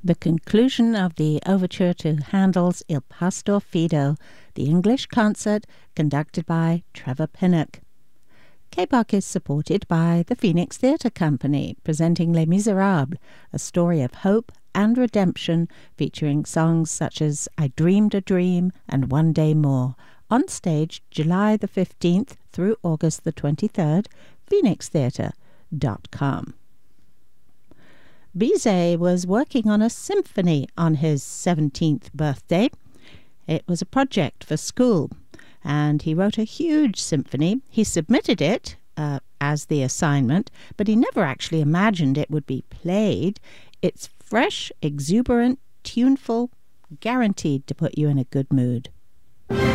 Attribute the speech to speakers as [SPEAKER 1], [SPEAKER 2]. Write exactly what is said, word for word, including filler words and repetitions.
[SPEAKER 1] The conclusion of the overture to Handel's Il Pastor Fido, the English concert conducted by Trevor Pinnock. K B O C is supported by the Phoenix Theatre Company, presenting Les Miserables, a story of hope and redemption featuring songs such as I Dreamed a Dream and One Day More, on stage July the fifteenth through August the twenty-third, phoenix theatre dot com. Bizet was working on a symphony on his seventeenth birthday. It was a project for school, and he wrote a huge symphony. He submitted it uh, as the assignment, but he never actually imagined it would be played. It's fresh, exuberant, tuneful, guaranteed to put you in a good mood.